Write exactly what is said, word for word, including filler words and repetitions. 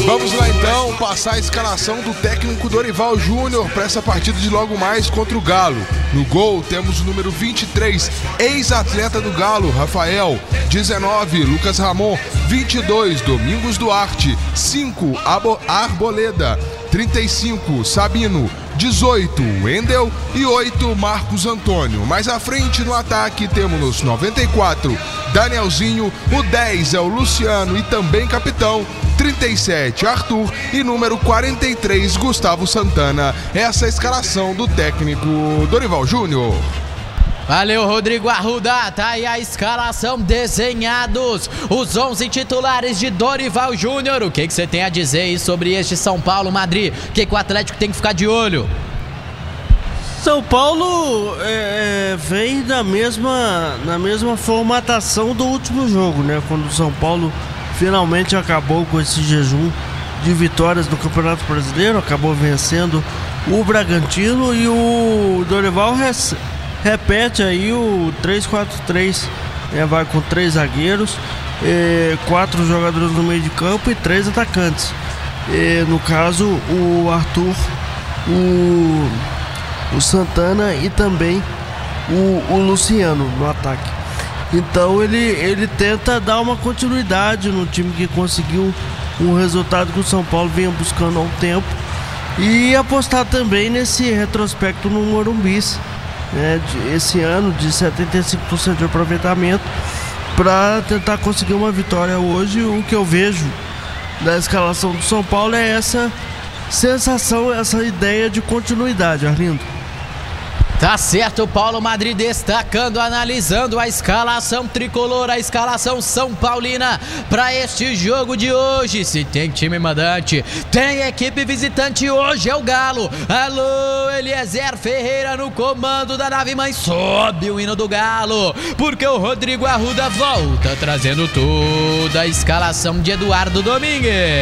Vamos lá então passar a escalação do técnico Dorival Júnior para essa partida de logo mais contra o Galo. No gol temos o número vinte e três, ex-atleta do Galo, Rafael. dezenove, Lucas Ramon. vinte e dois, Domingos Duarte. cinco, Arboleda. trinta e cinco, Sabino. dezoito, Wendel. E oito, Marcos Antônio. Mais à frente no ataque temos noventa e quatro, Danielzinho. O dez é o Luciano e também capitão. trinta e sete, Arthur. E número quarenta e três, Gustavo Santana. Essa é a escalação do técnico Dorival Júnior. Valeu, Rodrigo Arruda. Tá aí a escalação, desenhados os onze titulares de Dorival Júnior. O que que você tem a dizer aí sobre este São Paulo, Madrid? O que que o Atlético tem que ficar de olho? São Paulo é, vem da mesma, na mesma formatação do último jogo, né? Quando o São Paulo finalmente acabou com esse jejum de vitórias no Campeonato Brasileiro, acabou vencendo o Bragantino, e o Dorival res, repete aí o três quatro três, né? Vai com três zagueiros, é, quatro jogadores no meio de campo e três atacantes. É, no caso, o Arthur, o, o Santana e também o, o Luciano no ataque. Então ele, ele tenta dar uma continuidade no time que conseguiu um resultado que o São Paulo vinha buscando há um tempo, e apostar também nesse retrospecto no Morumbi, né, de, esse ano de setenta e cinco por cento de aproveitamento, para tentar conseguir uma vitória hoje. O que eu vejo da escalação do São Paulo é essa sensação, essa ideia de continuidade, Arlindo. Tá certo, Paulo Madrid destacando, analisando a escalação tricolor, a escalação São Paulina para este jogo de hoje. Se tem time mandante, tem equipe visitante, hoje é o Galo. Alô, Eliezer Ferreira no comando da nave mãe, sobe o hino do Galo, porque o Rodrigo Arruda volta trazendo toda a escalação de Eduardo Domingues.